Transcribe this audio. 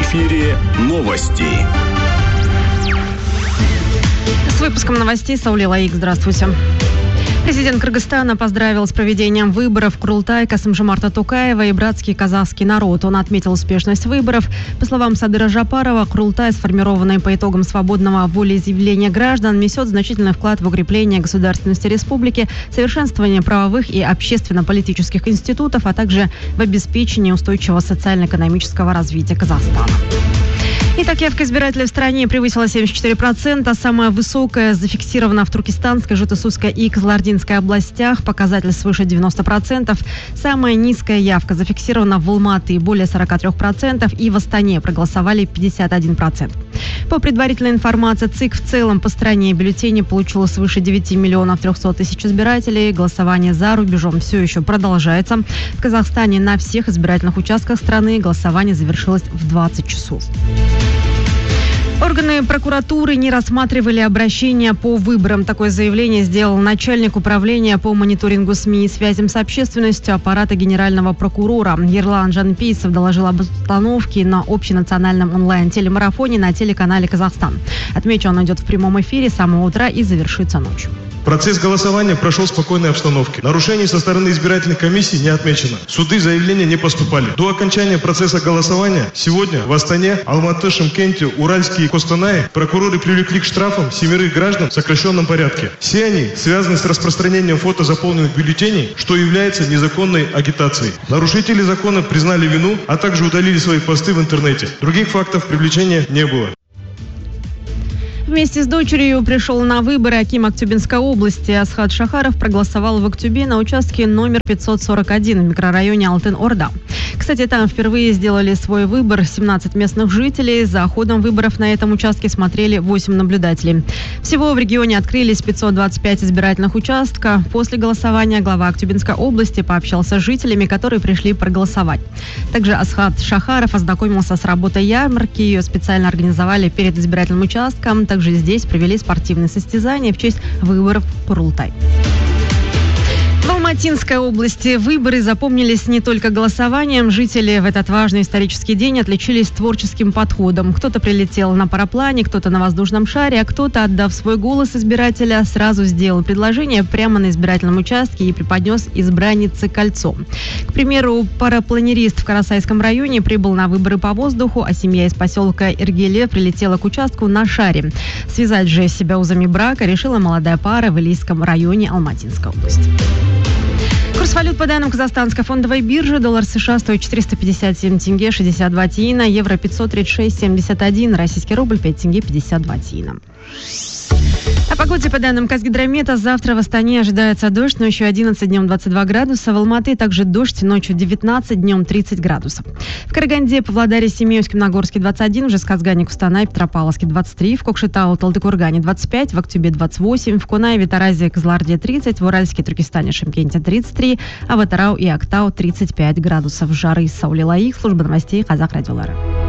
эфире новости. С выпуском новостей Саули Лаик. Здравствуйте. Президент Кыргызстана поздравил с проведением выборов Курултай Касым-Жомарта Токаева и братский казахский народ. Он отметил успешность выборов. По словам Садыра Жапарова, Курултай, сформированный по итогам свободного волеизъявления граждан, несет значительный вклад в укрепление государственности республики, совершенствование правовых и общественно-политических институтов, а также в обеспечении устойчивого социально-экономического развития Казахстана. Итак, явка избирателей в стране превысила 74%. Самая высокая зафиксирована в Туркестанской, Жутысуской и Кызылординской областях. Показатель свыше 90%. Самая низкая явка зафиксирована в Алматы, более 43%. И в Астане проголосовали 51%. По предварительной информации, ЦИК в целом по стране бюллетени получило свыше 9 миллионов 300 тысяч избирателей. Голосование за рубежом все еще продолжается. В Казахстане на всех избирательных участках страны голосование завершилось в 20 часов. Органы прокуратуры не рассматривали обращения по выборам. Такое заявление сделал начальник управления по мониторингу СМИ и связям с общественностью аппарата генерального прокурора. Ерлан Жанпейсов доложил об обстановке на общенациональном онлайн-телемарафоне на телеканале «Казахстан». Отмечу, он идет в прямом эфире с самого утра и завершится ночью. Процесс голосования прошел в спокойной обстановке. Нарушений со стороны избирательных комиссий не отмечено. Суды заявления не поступали. До окончания процесса голосования сегодня в Астане, Алматы, Шымкенте, Уральске и Костанае прокуроры привлекли к штрафам 7 граждан в сокращенном порядке. Все они связаны с распространением фото заполненных бюллетеней, что является незаконной агитацией. Нарушители закона признали вину, а также удалили свои посты в интернете. Других фактов привлечения не было. Вместе с дочерью пришел на выборы аким Актюбинской области. Асхат Шахаров проголосовал в Актюбе на участке номер 541 в микрорайоне Алтын-Орда. Кстати, там впервые сделали свой выбор 17 местных жителей. За ходом выборов на этом участке смотрели 8 наблюдателей. Всего в регионе открылись 525 избирательных участков. После голосования глава Актюбинской области пообщался с жителями, которые пришли проголосовать. Также Асхат Шахаров ознакомился с работой ярмарки. Ее специально организовали перед избирательным участком. Также здесь провели спортивные состязания в честь выборов Курултай. В Алматинской области выборы запомнились не только голосованием. Жители в этот важный исторический день отличились творческим подходом. Кто-то прилетел на параплане, кто-то на воздушном шаре, а кто-то, отдав свой голос избирателя, сразу сделал предложение прямо на избирательном участке и преподнес избраннице кольцо. К примеру, парапланерист в Карасайском районе прибыл на выборы по воздуху, а семья из поселка Иргеле прилетела к участку на шаре. Связать же себя узами брака решила молодая пара в Илийском районе Алматинской области. Курс валют по данным Казахстанской фондовой биржи. Доллар США стоит 457 тенге 62 тиына, евро 536,71, российский рубль 5 тенге 52 тиына. О погоде по данным Казгидромета. Завтра в Астане ожидается дождь, ночью 11, днем 22 градуса. В Алматы также дождь, ночью 19, днем 30 градусов. В Караганде, Павлодаре, Семеевске, Нагорске 21, в Жезказгане, Кустанае, Петропавловске 23, в Кокшетау, Талдыкургане 25, в Актюбе 28, в Конаеве, Таразе, Кызылорде 30, в Уральске, Туркестане, Шымкенте 33, а в Атырау и Актау 35 градусов жары. Саули Лаик, служба новостей Казах Радиолары.